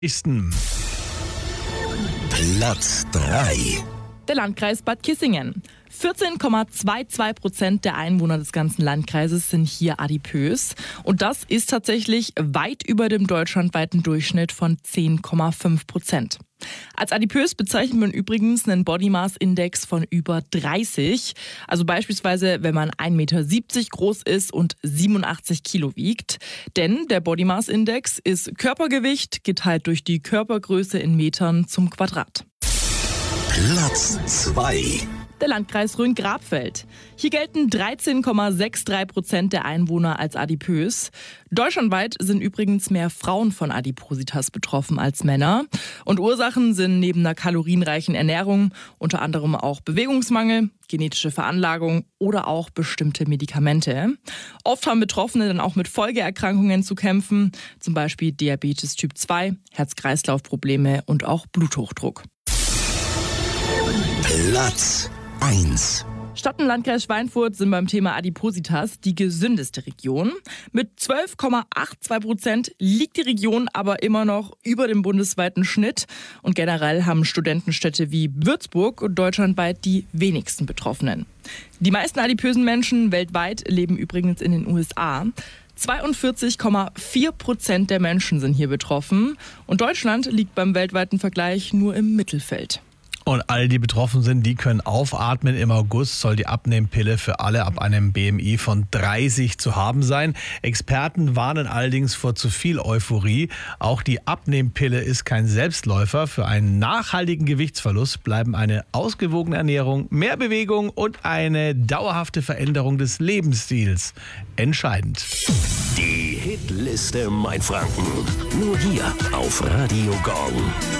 Platz 3. Der Landkreis Bad Kissingen. 14,22% der Einwohner des ganzen Landkreises sind hier adipös. Und das ist tatsächlich weit über dem deutschlandweiten Durchschnitt von 10,5%. Als adipös bezeichnet man übrigens einen Body Mass Index von über 30. Also beispielsweise, wenn man 1,70 Meter groß ist und 87 Kilo wiegt. Denn der Body Mass Index ist Körpergewicht geteilt durch die Körpergröße in Metern zum Quadrat. Platz 2. Der Landkreis Rhön-Grabfeld. Hier gelten 13,63% der Einwohner als adipös. Deutschlandweit sind übrigens mehr Frauen von Adipositas betroffen als Männer. Und Ursachen sind neben einer kalorienreichen Ernährung unter anderem auch Bewegungsmangel, genetische Veranlagung oder auch bestimmte Medikamente. Oft haben Betroffene dann auch mit Folgeerkrankungen zu kämpfen, zum Beispiel Diabetes Typ 2, Herz-Kreislauf-Probleme und auch Bluthochdruck. Platz 1. Stadt und Landkreis Schweinfurt sind beim Thema Adipositas die gesündeste Region. Mit 12,82% liegt die Region aber immer noch über dem bundesweiten Schnitt. Und generell haben Studentenstädte wie Würzburg deutschlandweit die wenigsten Betroffenen. Die meisten adipösen Menschen weltweit leben übrigens in den USA. 42,4% der Menschen sind hier betroffen. Und Deutschland liegt beim weltweiten Vergleich nur im Mittelfeld. Und all die betroffen sind, die können aufatmen. Im August soll die Abnehmpille für alle ab einem BMI von 30 zu haben sein. Experten warnen allerdings vor zu viel Euphorie. Auch die Abnehmpille ist kein Selbstläufer. Für einen nachhaltigen Gewichtsverlust bleiben eine ausgewogene Ernährung, mehr Bewegung und eine dauerhafte Veränderung des Lebensstils entscheidend. Die Hitliste Mainfranken. Nur hier auf Radio Gong.